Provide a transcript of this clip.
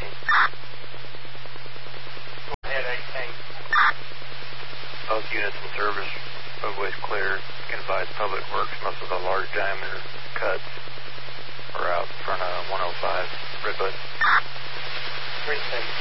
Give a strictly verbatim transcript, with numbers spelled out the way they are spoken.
eighteen. Go ahead, eighteen. Both units in service, roadways clear. Can advise Public Works most of the large diameter cuts are out in front of one oh five Redbud. three seventy.